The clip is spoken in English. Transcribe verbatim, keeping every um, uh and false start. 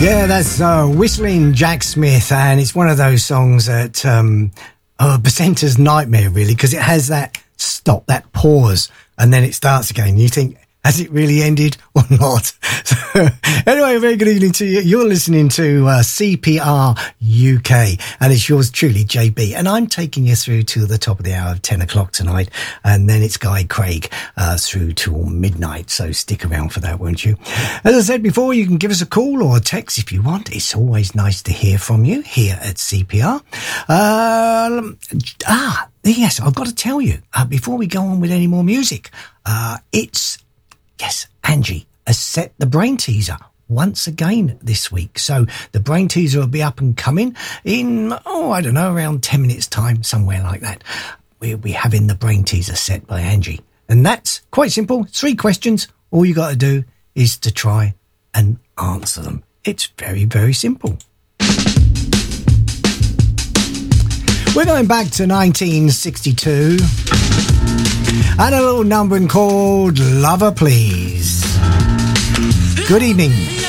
Yeah, that's uh, Whistling Jack Smith, and it's one of those songs that um, oh, Bacenter's nightmare, really, because it has that stop, that pause, and then it starts again. You think, has it really ended or not? So, anyway, a very good evening to you. You're listening to uh, C P R U K, and it's yours truly, J B. And I'm taking you through to the top of the hour of ten o'clock tonight, and then it's Guy Craig uh, through till midnight. So stick around for that, won't you? As I said before, you can give us a call or a text if you want. It's always nice to hear from you here at C P R. Um, ah, yes, I've got to tell you, uh, before we go on with any more music, uh, it's Yes, Angie has set the brain teaser once again this week. So the brain teaser will be up and coming in, oh, I don't know, around ten minutes time, somewhere like that. We'll be having the brain teaser set by Angie. And that's quite simple. Three questions. All you got to do is to try and answer them. It's very, very simple. We're going back to nineteen sixty-two. And a little numbering called Lover Please. Good evening.